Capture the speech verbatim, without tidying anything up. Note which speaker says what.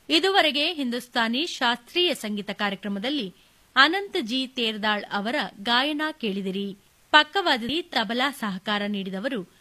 Speaker 1: ಇದುವರೆಗೆ ಹಿಂದೂಸ್ತಾನಿ ಶಾಸ್ತ್ರೀಯ ಸಂಗೀತ ಕಾರ್ಯಕ್ರಮದಲ್ಲಿ ಅನಂತ್ ಜಿ ತೇರ್ದಾಳ್ ಅವರ ಗಾಯನ ಕೇಳಿದಿರಿ. ಪಕ್ಕವಾದ್ಯದಲ್ಲಿ ತಬಲಾ ಸಹಕಾರ ನೀಡಿದವರು